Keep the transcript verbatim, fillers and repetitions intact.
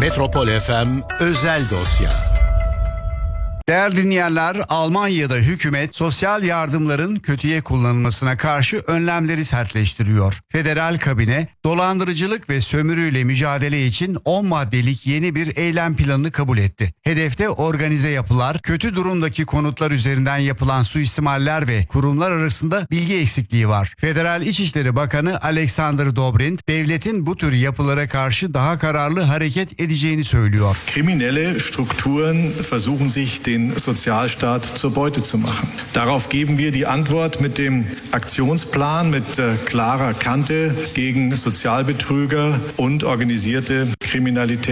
Metropol F M Özel Dosya. Değerli dinleyenler, Almanya'da hükümet sosyal yardımların kötüye kullanılmasına karşı önlemleri sertleştiriyor. Federal kabine dolandırıcılık ve sömürüyle mücadele için on maddelik yeni bir eylem planını kabul etti. Hedefte organize yapılar, kötü durumdaki konutlar üzerinden yapılan suistimaller ve kurumlar arasında bilgi eksikliği var. Federal İçişleri Bakanı Alexander Dobrindt, devletin bu tür yapılara karşı daha kararlı hareket edeceğini söylüyor. Kriminelle Strukturen versuchen sich den Sozialstaat zur Beute zu machen. Darauf geben wir die Antwort mit dem Aktionsplan mit äh, klarer Kante gegen Sozialbetrüger und organisierte Kriminalität.